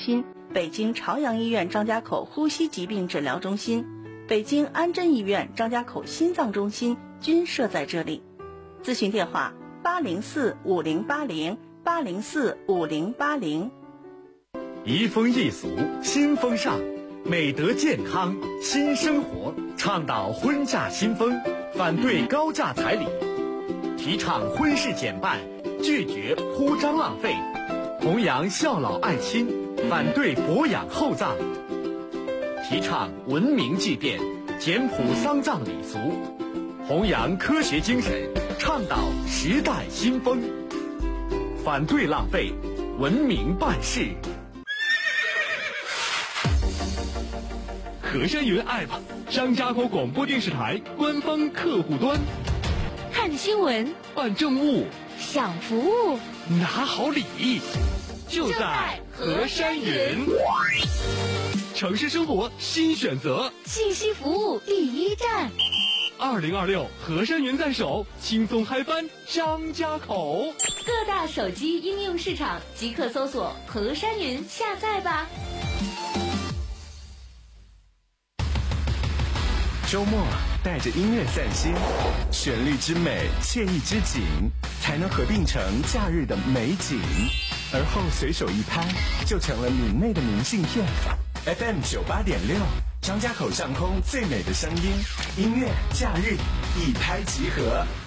心、北京朝阳医院张家口呼吸疾病诊疗中心、北京安贞医院张家口心脏中心均设在这里。咨询电话804-5080，804-5080。 移风易俗新风尚，美德健康新生活，倡导婚嫁新风，反对高价彩礼，提倡婚事简办，拒绝铺张浪费，弘扬孝老爱亲，反对赡养厚葬，提倡文明祭奠，简朴丧葬礼俗，弘扬科学精神，倡导时代新风，反对浪费，文明办事。 和山云 App， 张家口广播电视台官方客户端。 看新闻， 办政务， 享服务， 拿好礼，就在和山云。城市生活新选择， 信息服务第一站。 2026和山云在手，轻松嗨翻张家口。 各大手机应用市场即刻搜索和山云下载吧。 周末带着音乐散心，旋律之美，惬意之景，才能合并成假日的美景。而后随手一拍，就成了你内的明信片。FM 98.6，张家口上空最美的声音，音乐假日一拍即合。